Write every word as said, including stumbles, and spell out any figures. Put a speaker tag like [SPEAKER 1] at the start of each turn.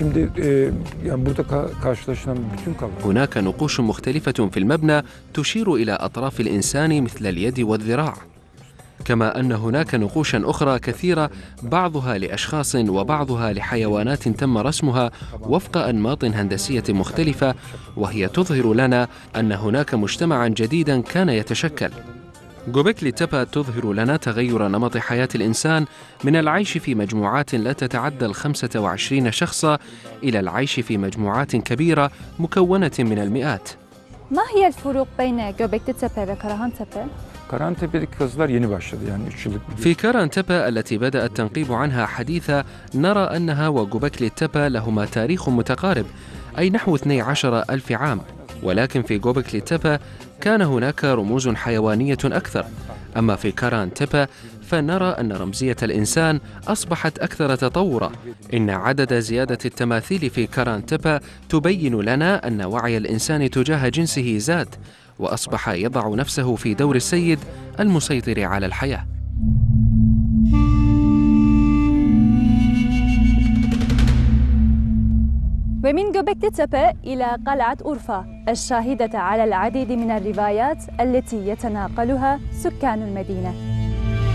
[SPEAKER 1] Şimdi e, yani burada karşılaşılan bütün kavramlar.
[SPEAKER 2] هناك نقوش مختلفة في المبنى تشير إلى أطراف الإنسان مثل اليد والذراع، كما أن هناك نقوشا أخرى كثيرة بعضها لأشخاص وبعضها لحيوانات تم رسمها وفق أنماط هندسية مختلفة، وهي تظهر لنا أن هناك مجتمعا جديدا كان يتشكل. غوبيكلي تيبا تظهر لنا تغير نمط حياة الإنسان من العيش في مجموعات لا تتعدى الخمسة وعشرين شخصا إلى العيش في مجموعات كبيرة مكونة من المئات.
[SPEAKER 3] ما هي الفروق بين غوبيكلي تيبا وكراهان تيبا؟
[SPEAKER 1] Karahantepe'deki kazılar yeni başladı yani üç yıllık.
[SPEAKER 2] في كاران تيبا التي بدأ التنقيب عنها حديثا نرى أنها وغوبيكلي تيبا لهما تاريخ متقارب أي نحو اثني عشر ألف عام، ولكن في غوبيكلي تيبا كان هناك رموز حيوانية أكثر. أما في كاران تيبا فنرى أن رمزية الإنسان أصبحت أكثر تطورا. إن عدد زيادة التماثيل في كاران تيبا تبين لنا أن وعي الإنسان تجاه جنسه زاد، وأصبح يضع نفسه في دور السيد المسيطر على الحياة.
[SPEAKER 3] ومن غوبيكلي تيبا إلى قلعة أورفا الشاهدة على العديد من الروايات التي يتناقلها سكان المدينة.